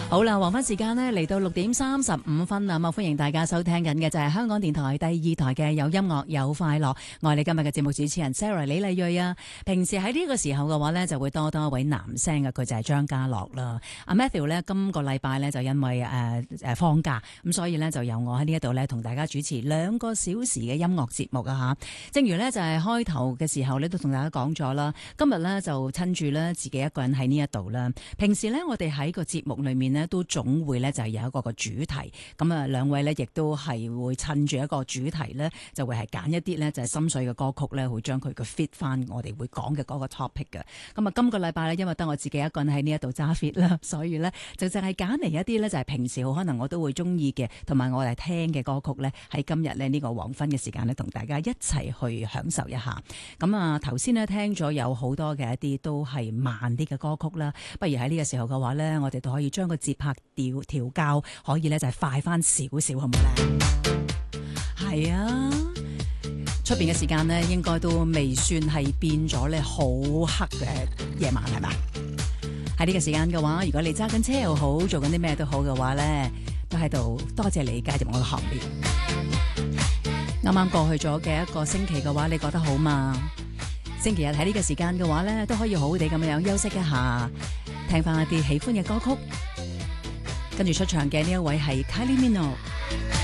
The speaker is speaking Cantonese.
好啦，黃昏時間呢嚟到6:35啦，歡迎大家收聽緊嘅就係香港電台第2台嘅有音樂有快樂，我係你今日嘅節目主持人 Sarah 李麗蕊啊。平時喺呢個時候嘅話呢，就會多一位男聲嘅，佢就係張家樂啦。阿 Matthew 呢，今個禮拜呢，就因為放假，咁所以呢，就由我喺呢一度呢，同大家主持2個小時嘅音樂節目啊吓。正如呢，就係開頭嘅時候呢，都同大家講咗啦，今日呢，就趁住呢自己一個人喺呢一度啦。平時呢，我哋喺個節目裏面呢，都總會咧就係有一個主題，咁啊兩位咧亦都係會趁住一個主題咧，就會係揀一啲咧就係心水嘅歌曲咧，會將佢嘅 fit 翻我哋會講嘅嗰個 topic 嘅。咁啊今個禮拜咧，因為得我自己一個人喺呢一度揸 fit 啦，所以咧就淨係揀嚟一啲咧就係平時可能我都會中意嘅，同埋我哋聽嘅歌曲咧，喺今日咧呢個黃昏嘅時間咧，同大家一齊去享受一下。咁啊頭先咧聽咗有好多嘅一啲都係慢啲嘅歌曲啦，不如喺呢個時候嘅話咧，我哋都可以將個節拍調校，可以咧就係快翻少少，好唔好咧？係啊，出邊嘅時間咧，應該都未算係變咗咧好黑嘅夜晚，係嘛？喺呢個時間嘅話，如果你揸緊車又好，做緊啲咩都好嘅話咧，都喺度多謝你加入我嘅行列。啱啱過去咗嘅一個星期嘅話，你覺得好嘛？星期日喺呢個時間嘅話咧，都可以好好地咁樣休息一下，聽翻一啲喜歡嘅歌曲。跟住出場嘅呢一位係 Kylie Minogue。